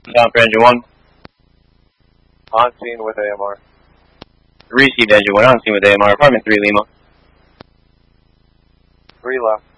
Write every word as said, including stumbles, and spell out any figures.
Down for engine one. On scene with A M R. Received engine one on scene with A M R. Apartment three Lima. Three left.